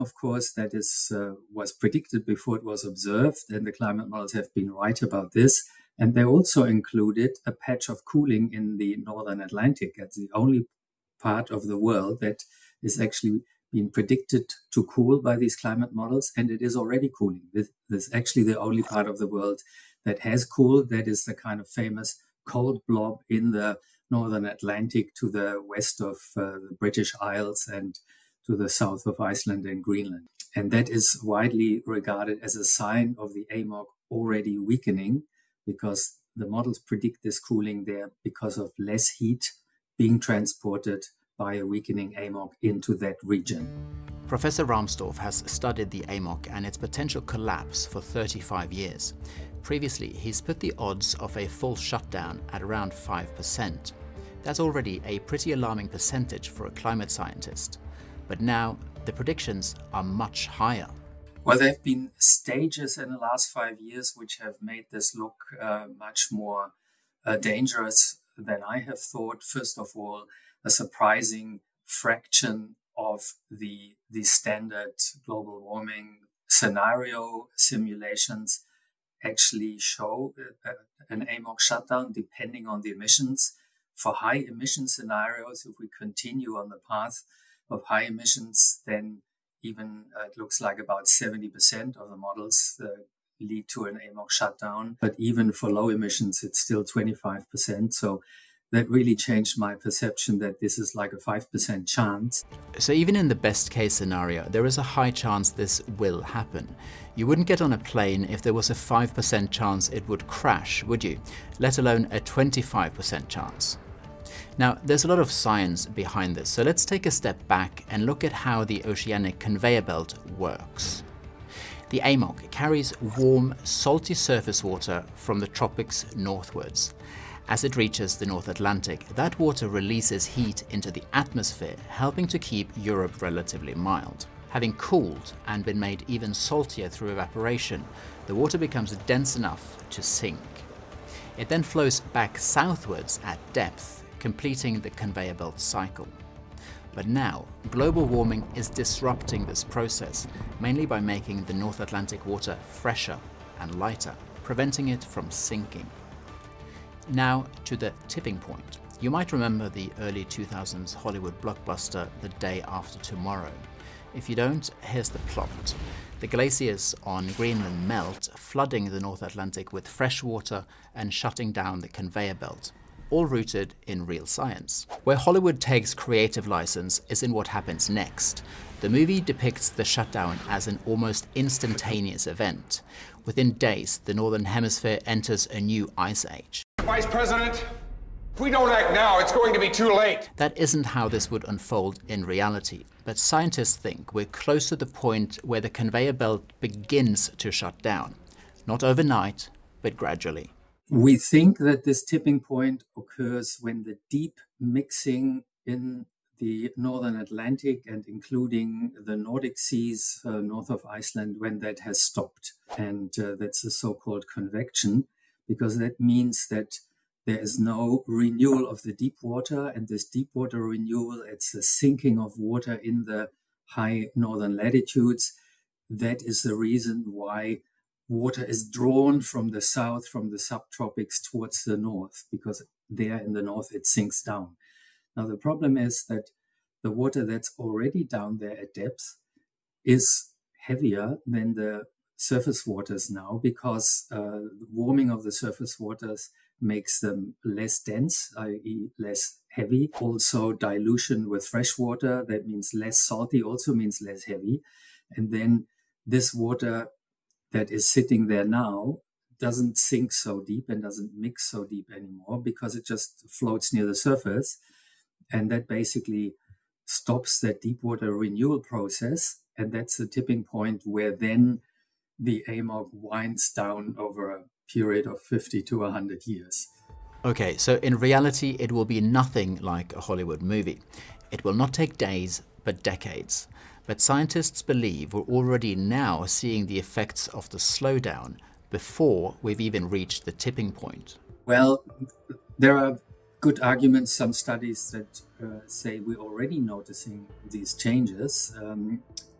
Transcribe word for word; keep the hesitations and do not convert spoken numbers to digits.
Of course, that is uh, was predicted before it was observed, and the climate models have been right about this. And they also included a patch of cooling in the northern Atlantic. That's the only part of the world that is actually being predicted to cool by these climate models, and it is already cooling. This, this is actually the only part of the world that has cooled. That is the kind of famous cold blob in the northern Atlantic to the west of uh, the British Isles and to the south of Iceland and Greenland. And that is widely regarded as a sign of the A M O C already weakening, because the models predict this cooling there because of less heat being transported by a weakening A M O C into that region. Professor Rahmstorf has studied the A M O C and its potential collapse for thirty-five years. Previously, he's put the odds of a full shutdown at around five percent. That's already a pretty alarming percentage for a climate scientist. But now, the predictions are much higher. Well, there have been stages in the last five years which have made this look uh, much more uh, dangerous than I have thought. First of all, a surprising fraction of the, the standard global warming scenario simulations actually show uh, an A M O C shutdown depending on the emissions. For high emission scenarios, if we continue on the path of high emissions, then even uh, it looks like about seventy percent of the models uh, lead to an A M O C shutdown. But even for low emissions, it's still twenty-five percent. So that really changed my perception that this is like a five percent chance. So even in the best case scenario, there is a high chance this will happen. You wouldn't get on a plane if there was a five percent chance it would crash, would you? Let alone a twenty-five percent chance. Now, there's a lot of science behind this, so let's take a step back and look at how the oceanic conveyor belt works. The A M O C carries warm, salty surface water from the tropics northwards. As it reaches the North Atlantic, that water releases heat into the atmosphere, helping to keep Europe relatively mild. Having cooled and been made even saltier through evaporation, the water becomes dense enough to sink. It then flows back southwards at depth, completing the conveyor belt cycle. But now, global warming is disrupting this process, mainly by making the North Atlantic water fresher and lighter, preventing it from sinking. Now to the tipping point. You might remember the early two thousands Hollywood blockbuster The Day After Tomorrow. If you don't, here's the plot. The glaciers on Greenland melt, flooding the North Atlantic with fresh water and shutting down the conveyor belt, all rooted in real science. Where Hollywood takes creative license is in what happens next. The movie depicts the shutdown as an almost instantaneous event. Within days, the Northern Hemisphere enters a new ice age. Vice President, if we don't act now, it's going to be too late. That isn't how this would unfold in reality, but scientists think we're close to the point where the conveyor belt begins to shut down. Not overnight, but gradually. We think that this tipping point occurs when the deep mixing in the northern Atlantic and including the Nordic seas uh, north of Iceland, when that has stopped. And uh, that's the so-called convection, because that means that there is no renewal of the deep water, and this deep water renewal, it's the sinking of water in the high northern latitudes. That is the reason why water is drawn from the south, from the subtropics towards the north, because there in the north it sinks down. Now, the problem is that the water that's already down there at depth is heavier than the surface waters now, because uh, the warming of the surface waters makes them less dense, that is less heavy. Also, dilution with fresh water, that means less salty, also means less heavy. And then this water that is sitting there now doesn't sink so deep and doesn't mix so deep anymore, because it just floats near the surface. And that basically stops that deep water renewal process. And that's the tipping point where then the A M O C winds down over a period of fifty to one hundred years. Okay, so in reality, it will be nothing like a Hollywood movie. It will not take days, but decades. But scientists believe we're already now seeing the effects of the slowdown before we've even reached the tipping point. Well, there are good arguments, some studies that uh, say we're already noticing these changes. Um,